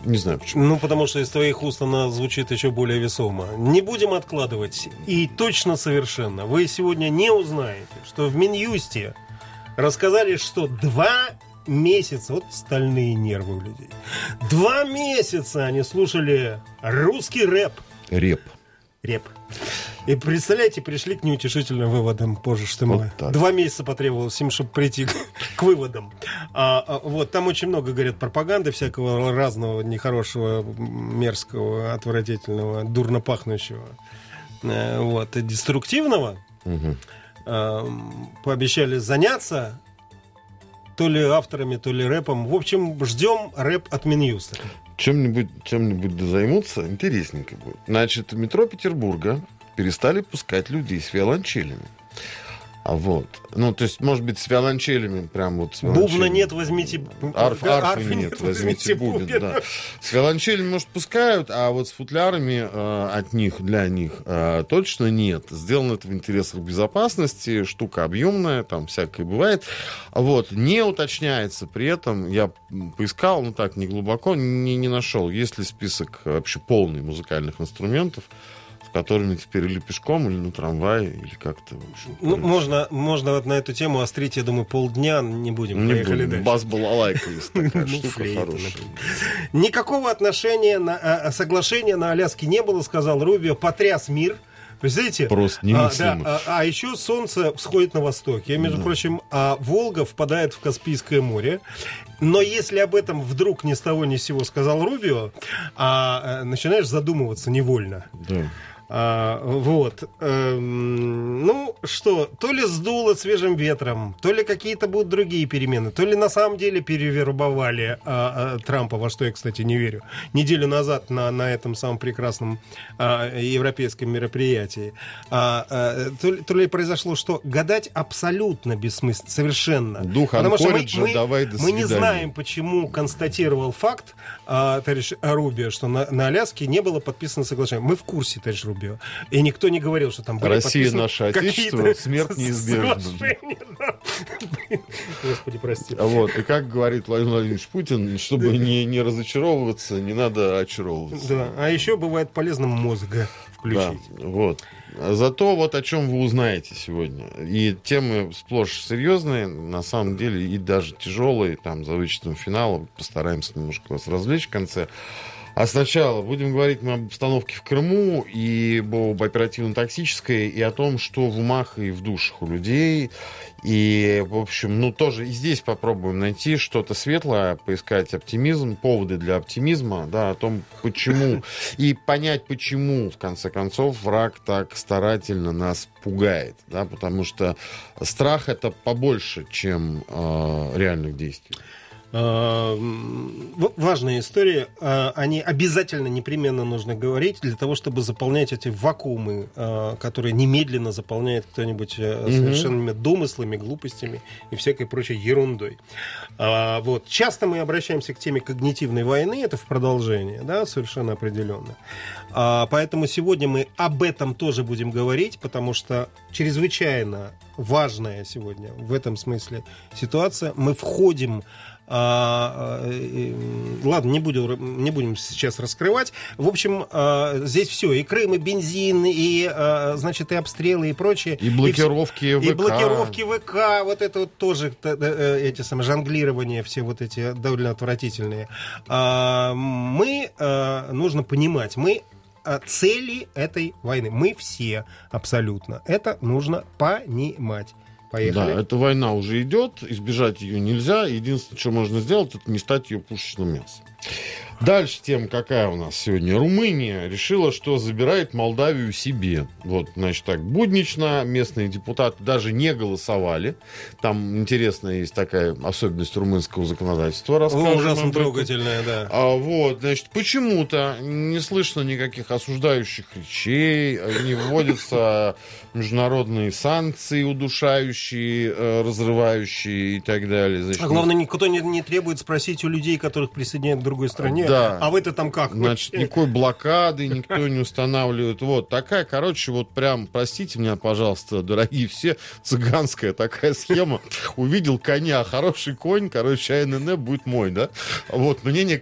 Не знаю почему. Ну, потому что из твоих уст она звучит еще более весомо. Не будем откладывать. И точно совершенно. Вы сегодня не узнаете, что в Минюсте рассказали, что 2 месяца, вот стальные нервы у людей, 2 месяца они слушали русский рэп. Реп. И, представляете, пришли к неутешительным выводам, боже ж ты мой. Вот 2 месяца потребовалось им, чтобы прийти к выводам. Вот, там очень много, говорят, пропаганды всякого разного, нехорошего, мерзкого, отвратительного, дурно пахнущего, вот, и деструктивного. Угу. Пообещали заняться то ли авторами, то ли рэпом. В общем, ждем рэп от Минюста. Чем-нибудь да займутся, интересненько будет. Значит, в метро Петербурга перестали пускать людей с виолончелями. Вот. Ну, то есть, может быть, с виолончелями прям вот... Бубна нет, возьмите... Арфы нет, возьмите бубен. Да. С виолончелями, может, пускают, а вот с футлярами от них, для них точно нет. Сделано это в интересах безопасности, штука объемная, там всякое бывает. Вот. Не уточняется при этом, я поискал, ну так, не глубоко, не нашел, есть ли список вообще полный музыкальных инструментов, которыми теперь или пешком, или на трамвае, или как-то... Ну, можно вот на эту тему острить, я думаю, полдня, не будем. Поехали дальше. Бас-балалайка есть такая штука хорошая. Никакого отношения, соглашения на Аляске не было, сказал Рубио, потряс мир. Представляете? Просто немыслимо. А еще солнце всходит на востоке. Между прочим, Волга впадает в Каспийское море. Но если об этом вдруг ни с того ни с сего сказал Рубио, начинаешь задумываться невольно. Да. Вот. Ну что, то ли сдуло свежим ветром, то ли какие-то будут другие перемены, то ли на самом деле перевербовали Трампа, во что я, кстати, не верю. Неделю назад на этом самом прекрасном европейском мероприятии. То ли произошло что? Гадать абсолютно бессмысленно, совершенно. Дух Анкориджа, давай до свидания. Мы не знаем, почему констатировал факт товарищ Рубио, что на Аляске не было подписано соглашение. Мы в курсе, товарищ Рубио. И никто не говорил, что там были Россия наше отечество, смерть неизбежна. Господи, прости. Вот. И как говорит Владимир Владимирович Путин, чтобы не разочаровываться, не надо очаровываться. Да. А еще бывает полезно мозга включить. Да, вот. Зато вот о чем вы узнаете сегодня. И темы сплошь серьезные, на самом деле, и даже тяжелые, там, за вычетом финала. Постараемся немножко вас развлечь в конце. А сначала будем говорить мы об обстановке в Крыму, и об оперативно-тактической, и о том, что в умах и в душах у людей. И, в общем, ну, тоже и здесь попробуем найти что-то светлое, поискать оптимизм, поводы для оптимизма, да, о том, почему, и понять, почему, в конце концов, враг так старательно нас пугает, да, потому что страх — это побольше, чем реальных действий. Важная история. Они обязательно, непременно нужно говорить для того, чтобы заполнять эти вакуумы, которые немедленно заполняет кто-нибудь совершенными домыслами, глупостями и всякой прочей ерундой. Вот. Часто мы обращаемся к теме когнитивной войны, это в продолжение, да, совершенно определенно. Поэтому сегодня мы об этом тоже будем говорить, потому что чрезвычайно важная сегодня в этом смысле ситуация. Мы входим... ладно, не будем сейчас раскрывать. В общем, здесь все. И Крым, и бензин, и, значит, и обстрелы, и прочее. И блокировки ВК. И блокировки ВК. Вот это вот тоже эти самые жонглирования, все вот эти довольно отвратительные. Нужно понимать, цели этой войны. Мы все абсолютно. Это нужно понимать. Поехали. Да, эта война уже идет, избежать ее нельзя. Единственное, что можно сделать, это не стать ее пушечным мясом. Дальше тема какая у нас сегодня? Румыния решила, что забирает Молдавию себе. Вот, значит, так буднично. Местные депутаты даже не голосовали. Там интересная есть такая особенность румынского законодательства. Ужасно трогательная, да. Вот, значит, почему-то не слышно никаких осуждающих речей, не вводятся международные санкции, удушающие, разрывающие и так далее. Значит, главное, никто не требует спросить у людей, которых присоединяют к другой стране. Да. А вы-то там как? Значит, никакой блокады никто не устанавливает. Вот такая, короче, вот прям, простите меня, пожалуйста, дорогие все, цыганская такая схема. Увидел коня, хороший конь, короче, АНН будет мой, да? Вот, мнение